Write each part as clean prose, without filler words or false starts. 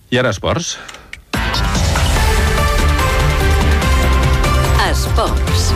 I ara esports. Esports.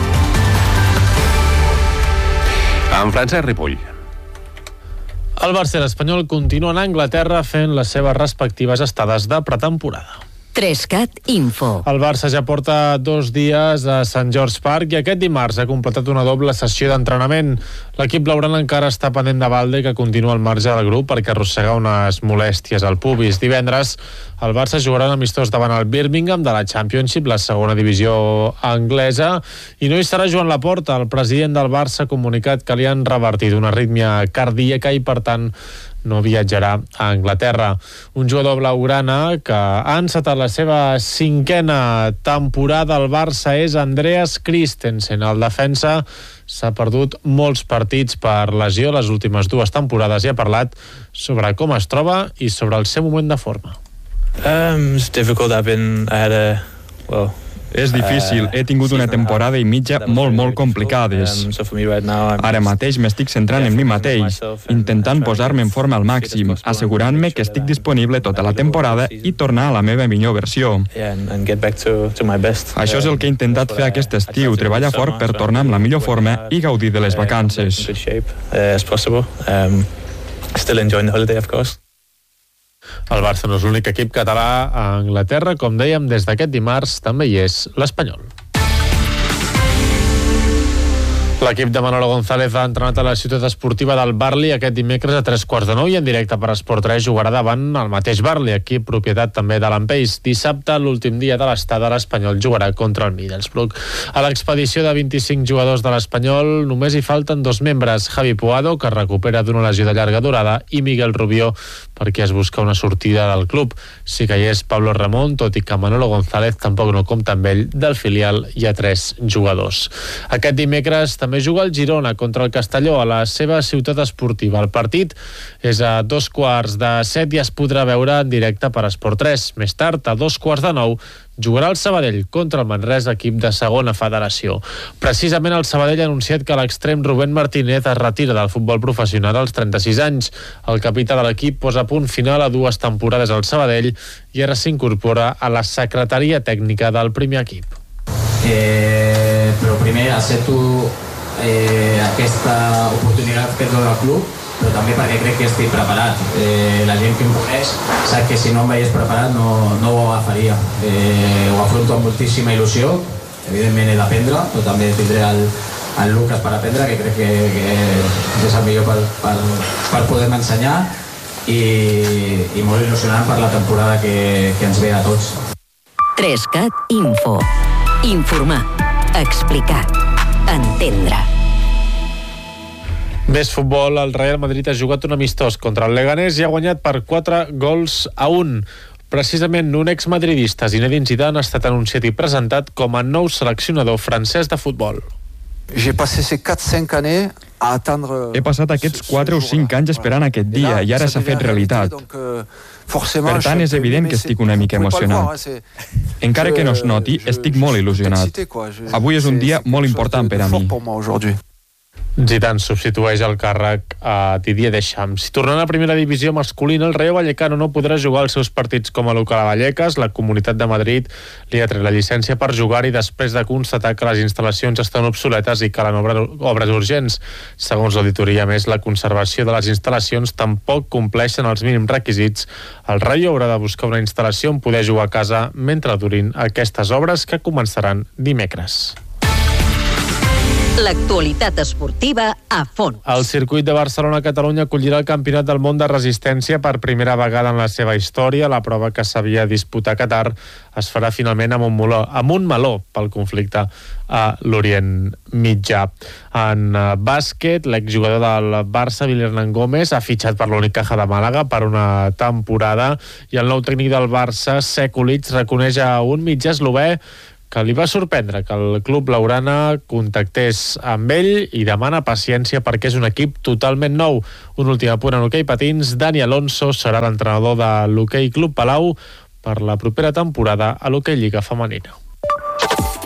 En Francesc Ripoll. El Barça i l'Espanyol continuen a Anglaterra fent les seves respectives estades de pretemporada. 3CAT Info. El Barça ja porta 2 dies a Sant George Park i aquest dimarts ha completat una doble sessió d'entrenament. L'equip blaugrana encara està pendent de Balde, que continua al marge del grup perquè arrossega unes molèsties al pubis. Divendres el Barça jugarà un amistós davant el Birmingham de la Championship, la segona divisió anglesa, i no hi serà Joan Laporta. El president del Barça ha comunicat que li han revertit una arrítmia cardíaca i per tant no viatjarà a Anglaterra. Un jugador blaugrana que ha encetat la seva 5a temporada al Barça és Andreas Christensen. El defensa s'ha perdut molts partits per lesió les últimes 2 temporades i ha parlat sobre com es troba i sobre el seu moment de forma. És difícil, he tingut una temporada i mitja molt complicades. Ara mateix m'estic centrant en mi mateix, intentant posar-me en forma al màxim, assegurant-me que estic disponible tota la temporada i tornar a la meva millor versió. Això és el que he intentat fer aquest estiu, treballar fort per tornar amb la millor forma i gaudir de les vacances. El Barça no és l'únic equip català a Anglaterra. Com dèiem, des d'aquest dimarts també hi és l'Espanyol. L'equip de Manolo González ha entrenat a la ciutat esportiva del Burnley aquest dimecres a 3:15 i en directe per Esport 3 jugarà davant el mateix Burnley, equip propietat també de l'Ampeix. Dissabte, l'últim dia de l'estada, l'Espanyol jugarà contra el Middlesbrough. A l'expedició de 25 jugadors de l'Espanyol només hi falten 2 membres, Javi Puado, que recupera d'una lesió de llarga durada, i Miguel Rubió, perquè es busca una sortida del club. Sí que hi és Pablo Ramón, tot i que Manolo González tampoc no compta amb ell. Del filial hi ha 3 jugadors. Aquest dimecres també juga el Girona contra el Castelló a la seva ciutat esportiva. El partit és a 7:15 i es podrà veure en directe per Esport 3. Més tard, a 8:45, jugarà el Sabadell contra el Manresa, equip de segona federació. Precisament el Sabadell ha anunciat que l'extrem Rubén Martínez es retira del futbol professional als 36 anys. El capità de l'equip posa punt final a 2 temporades al Sabadell i ara s'incorpora a la secretaria tècnica del primer equip. Però primer accepto aquesta oportunitat que et dona el club, però també perquè crec que estic preparat. La gent que em coneix sap que si no em veiés preparat no ho agafaria. Ho afronto amb moltíssima il·lusió, evidentment he d'aprendre, però també tindré el Lucas per aprendre, que crec que és el millor per poder-me ensenyar, i molt il·lusionant per la temporada que ens ve a tots. 3CAT Info. Informar, explicar, entendre. Més futbol, el Real Madrid ha jugat un amistós contra el Leganés i ha guanyat per 4-1. Precisament un exmadridista, Zinedine Zidane, ha estat anunciat i presentat com a nou seleccionador francès de futbol. He passat aquests 4 o 5 anys esperant aquest dia i ara s'ha fet realitat. Per tant, és evident que estic una mica emocionat. Encara que no es noti, estic molt il·lusionat. Avui és un dia molt important per a mi. Zidane substitueix el càrrec a Didier Deschamps. Si tornant a primera divisió masculina, el Rayo Vallecano no podrà jugar els seus partits com a local a Vallecas. La Comunitat de Madrid li ha tret la llicència per jugar-hi després de constatar que les instal·lacions estan obsoletes i calen obres urgents. Segons l'auditoria, més, la conservació de les instal·lacions tampoc compleixen els mínims requisits. El Rayo haurà de buscar una instal·lació on poder jugar a casa mentre durin aquestes obres, que començaran dimecres. L'actualitat esportiva a fons. El circuit de Barcelona-Catalunya acollirà el Campionat del Món de Resistència per primera vegada en la seva història. La prova, que s'havia disputat a Qatar, es farà finalment a Montmeló pel conflicte a l'Orient Mitjà. En bàsquet, l'exjugador del Barça, Wilhernan Gómez, ha fitxat per l'Unicaja de Màlaga per una temporada i el nou tècnic del Barça, Sekulic, reconeix a un mitjà eslové que li va sorprendre que el club blaugrana contactés amb ell i demana paciència perquè és un equip totalment nou. Un últim apunt en hoquei patins, Dani Alonso serà l'entrenador de l'Hoquei Club Palau per la propera temporada a l'Hoquei Lliga Femenina.